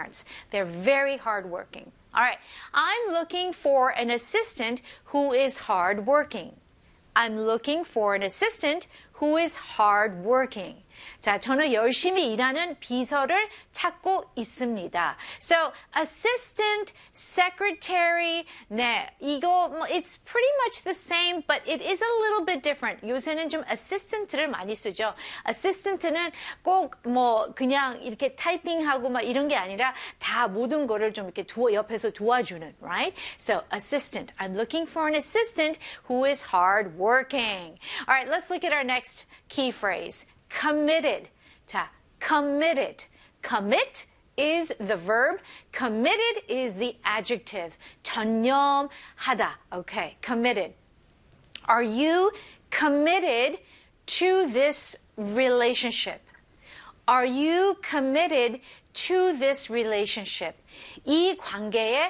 parents. They're very hardworking. All right, I'm looking for an assistant who is hardworking. I'm looking for an assistant who is hardworking. 자, 저는 열심히 일하는 비서를 찾고 있습니다. So, assistant, secretary, 네, 이거 it's pretty much the same, but it is a little bit different. 요새는 좀 assistant를 많이 쓰죠. assistant는 꼭 그냥 이렇게 타이핑하고 막 이런 게 아니라 다 모든 거를 좀 이렇게 옆에서 도와주는, right? So, assistant. I'm looking for an assistant who is hardworking. All right, let's look at our next key phrase. Committed. 자, committed. Commit is the verb. Committed is the adjective. 전념하다. Okay, committed. Are you committed to this relationship? Are you committed to this relationship? 이 관계에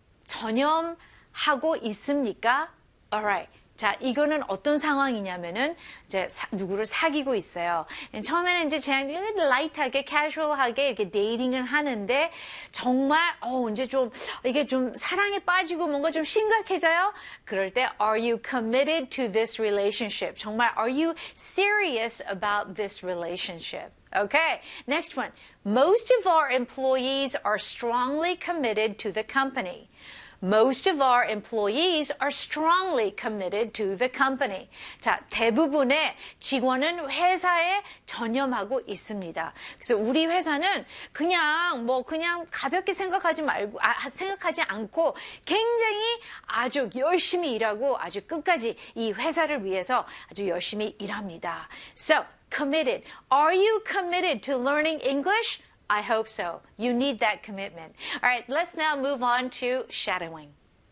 전념하고 있습니까? Alright. 자, 이거는 어떤 상황이냐면은 이제 누구를 사귀고 있어요. 처음에는 이제 그냥 라이트하게, 캐주얼하게 이렇게 데이팅을 하는데 정말 이제 좀 이게 좀 사랑에 빠지고 뭔가 좀 심각해져요. 그럴 때 are you committed to this relationship? 정말 are you serious about this relationship? Okay, next one. Most of our employees are strongly committed to the company. Most of our employees are strongly committed to the company. 자, 대부분의 직원은 회사에 전념하고 있습니다. 그래서 우리 회사는 그냥 가볍게 생각하지 않고 굉장히 아주 열심히 일하고 아주 끝까지 이 회사를 위해서 아주 열심히 일합니다. So, committed. Are you committed to learning English? I hope so. You need that commitment. All right, let's now move on to shadowing.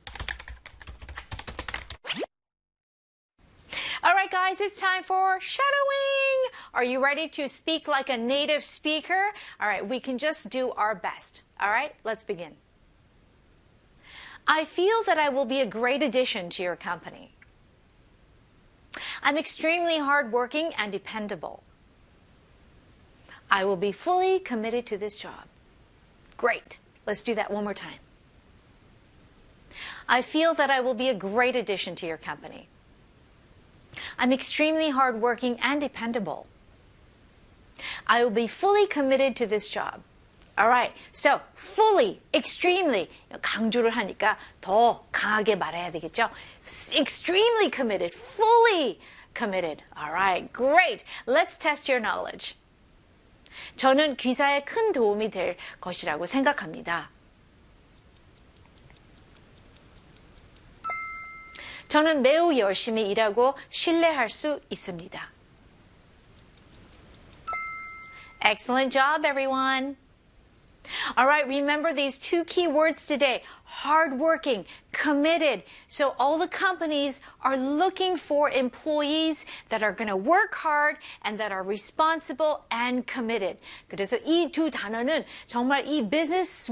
All right, guys, it's time for shadowing. Are you ready to speak like a native speaker? All right, we can just do our best. All right, let's begin. I feel that I will be a great addition to your company. I'm extremely hardworking and dependable. I will be fully committed to this job. Great. Let's do that one more time. I feel that I will be a great addition to your company. I'm extremely hardworking and dependable. I will be fully committed to this job. All right. So, fully, extremely 강조를 하니까 더 강하게 말해야 되겠죠? Extremely committed, fully committed. All right. Great. Let's test your knowledge. 저는 귀사에 큰 도움이 될 것이라고 생각합니다. 저는 매우 열심히 일하고 신뢰할 수 있습니다. Excellent job, everyone. All right, remember these two key words today, hardworking, committed. So all the companies are looking for employees that are going to work hard and that are responsible and committed. 그래서 이 두 단어는 정말 이 business